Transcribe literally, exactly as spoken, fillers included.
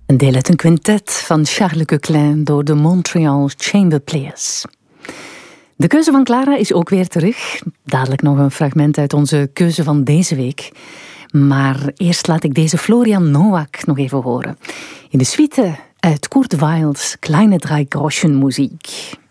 Een deel uit een quintet van Charles Coquelin door de Montreal Chamber Players. De keuze van Clara is ook weer terug. Dadelijk nog een fragment uit onze keuze van deze week. Maar eerst laat ik deze Florian Nowak nog even horen. In de suite uit Kurt Weils Kleine Dreigroschen muziek.